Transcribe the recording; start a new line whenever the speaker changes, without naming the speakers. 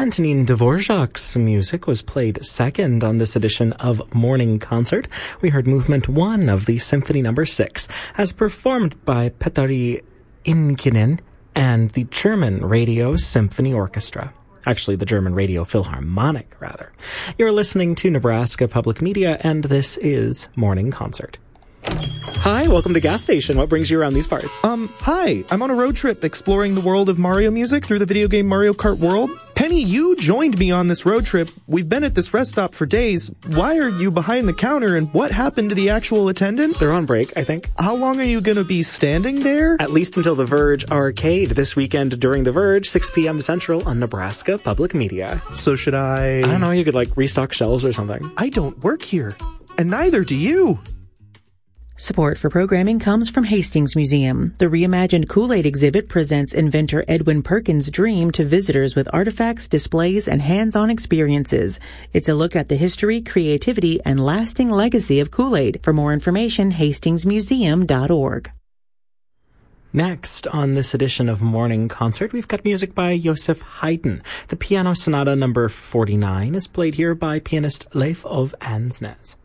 Antonin Dvorak's music was played second on this edition of Morning Concert. We heard Movement 1 of the Symphony No. 6, as performed by Petteri Inkinen and the German Radio Symphony Orchestra. Actually, the German Radio Philharmonic, rather. You're listening to Nebraska Public Media, and this is Morning Concert. Hi, welcome to Gas Station. What brings you around these parts?
Hi. I'm on a road trip exploring the world of Mario music through the video game Mario Kart World. Penny, you joined me on this road trip. We've been at this rest stop for days. Why are you behind the counter, and what happened to the actual attendant?
They're on break, I think.
How long are you going to be standing there?
At least until the Verge Arcade this weekend during the Verge, 6 p.m. Central on Nebraska Public Media.
So should I
don't know, you could restock shelves or something.
I don't work here, and neither do you.
Support for programming comes from Hastings Museum. The reimagined Kool-Aid exhibit presents inventor Edwin Perkins' dream to visitors with artifacts, displays, and hands-on experiences. It's a look at the history, creativity, and lasting legacy of Kool-Aid. For more information, hastingsmuseum.org.
Next, on this edition of Morning Concert, we've got music by Joseph Haydn. The Piano Sonata No. 49 is played here by pianist Leif Ove Ansnes.